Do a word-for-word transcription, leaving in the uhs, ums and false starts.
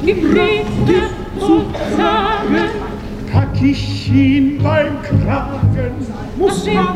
die Rede zu sagen, pack ich ihn beim Kragen, muss er